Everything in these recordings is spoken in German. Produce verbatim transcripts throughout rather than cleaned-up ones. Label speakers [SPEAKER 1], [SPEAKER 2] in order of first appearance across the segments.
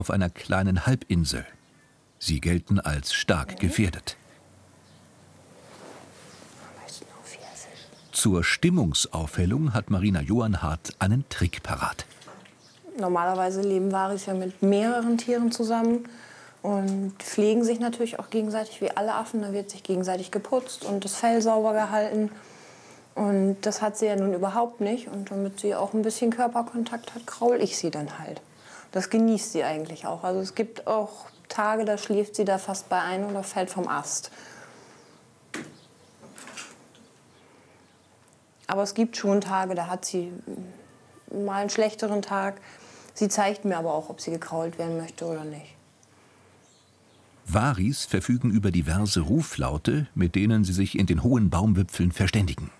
[SPEAKER 1] auf einer kleinen Halbinsel. Sie gelten als stark gefährdet. Zur Stimmungsaufhellung hat Marina Johannhardt einen Trick parat.
[SPEAKER 2] Normalerweise leben Varis ja mit mehreren Tieren zusammen und pflegen sich natürlich auch gegenseitig wie alle Affen. Da wird sich gegenseitig geputzt und das Fell sauber gehalten. Und das hat sie ja nun überhaupt nicht. Und damit sie auch ein bisschen Körperkontakt hat, kraul ich sie dann halt. Das genießt sie eigentlich auch. Also es gibt auch Tage, da schläft sie da fast bei ein oder fällt vom Ast. Aber es gibt schon Tage, da hat sie mal einen schlechteren Tag. Sie zeigt mir aber auch, ob sie gekrault werden möchte oder nicht.
[SPEAKER 1] Varis verfügen über diverse Ruflaute, mit denen sie sich in den hohen Baumwipfeln verständigen.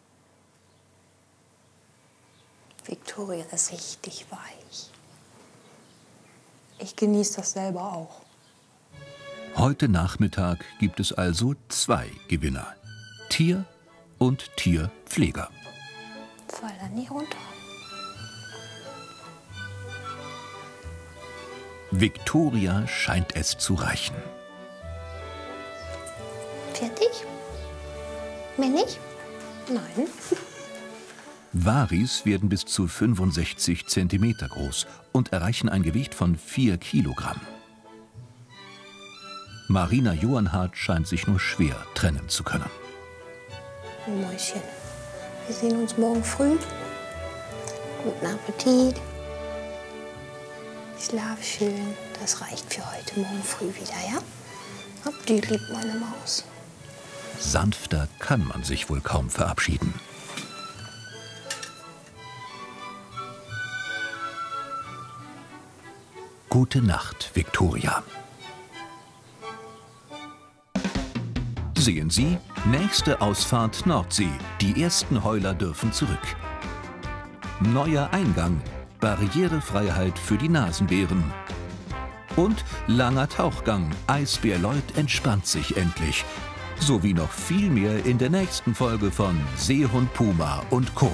[SPEAKER 2] Victoria ist richtig weich. Ich genieße das selber auch.
[SPEAKER 1] Heute Nachmittag gibt es also zwei Gewinner. Tier und Tierpfleger.
[SPEAKER 2] Fall da nie runter.
[SPEAKER 1] Victoria scheint es zu reichen.
[SPEAKER 2] Fertig? Mehr nicht? Nein.
[SPEAKER 1] Varis werden bis zu fünfundsechzig Zentimeter groß und erreichen ein Gewicht von vier Kilogramm. Marina Johannhardt scheint sich nur schwer trennen zu können.
[SPEAKER 2] Mäuschen, wir sehen uns morgen früh. Guten Appetit. Schlaf schön. Das reicht für heute Morgen früh wieder, ja? Hab die lieb, meine Maus.
[SPEAKER 1] Sanfter kann man sich wohl kaum verabschieden. Gute Nacht, Victoria. Sehen Sie, nächste Ausfahrt Nordsee. Die ersten Heuler dürfen zurück. Neuer Eingang, Barrierefreiheit für die Nasenbären. Und langer Tauchgang, Eisbär Lloyd entspannt sich endlich. Sowie noch viel mehr in der nächsten Folge von Seehund Puma und Co.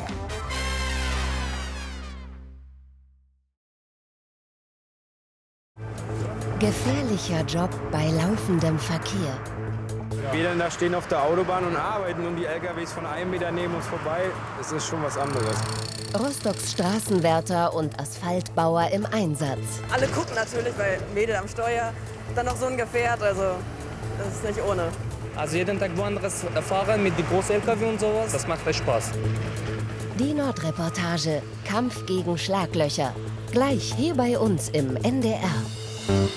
[SPEAKER 3] Gefährlicher Job bei laufendem Verkehr.
[SPEAKER 4] Wir dann da stehen auf der Autobahn und arbeiten und die L K Ws von einem Meter neben uns vorbei. Das ist schon was anderes.
[SPEAKER 3] Rostocks Straßenwärter und Asphaltbauer im Einsatz.
[SPEAKER 5] Alle gucken natürlich, weil Mädel am Steuer, dann noch so ein Gefährt, also das ist nicht ohne.
[SPEAKER 6] Also jeden Tag woanders fahren mit den großen L K W und sowas, das macht echt Spaß.
[SPEAKER 3] Die Nordreportage, Kampf gegen Schlaglöcher. Gleich hier bei uns im N D R.